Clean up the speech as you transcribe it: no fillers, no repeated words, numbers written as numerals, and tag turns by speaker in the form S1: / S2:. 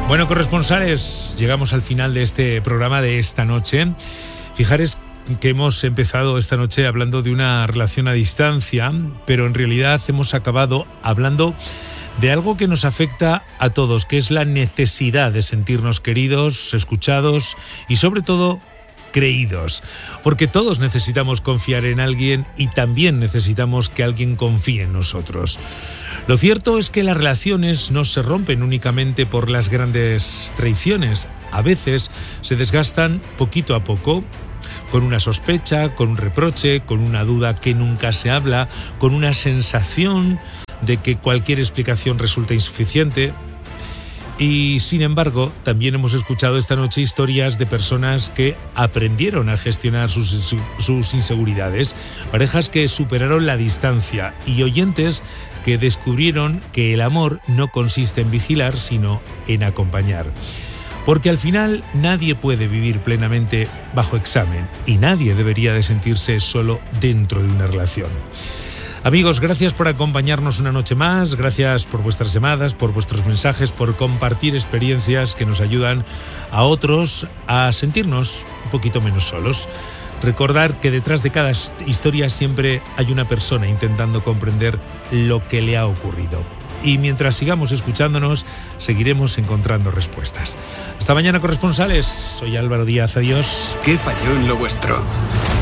S1: Bueno, corresponsales, llegamos al final de este programa de esta noche. Fijaros que hemos empezado esta noche hablando de una relación a distancia, pero en realidad hemos acabado hablando de algo que nos afecta a todos, que es la necesidad de sentirnos queridos, escuchados y sobre todo creídos, porque todos necesitamos confiar en alguien y también necesitamos que alguien confíe en nosotros. Lo cierto es que las relaciones no se rompen únicamente por las grandes traiciones, a veces se desgastan poquito a poco, con una sospecha, con un reproche, con una duda que nunca se habla, con una sensación de que cualquier explicación resulta insuficiente. Y sin embargo, también hemos escuchado esta noche historias de personas que aprendieron a gestionar sus inseguridades, parejas que superaron la distancia y oyentes que descubrieron que el amor no consiste en vigilar, sino en acompañar. Porque al final nadie puede vivir plenamente bajo examen y nadie debería de sentirse solo dentro de una relación. Amigos, gracias por acompañarnos una noche más, gracias por vuestras llamadas, por vuestros mensajes, por compartir experiencias que nos ayudan a otros a sentirnos un poquito menos solos. Recordar que detrás de cada historia siempre hay una persona intentando comprender lo que le ha ocurrido. Y mientras sigamos escuchándonos, seguiremos encontrando respuestas. Hasta mañana, corresponsales. Soy Álvaro Díaz, adiós.
S2: ¿Qué falló en lo vuestro?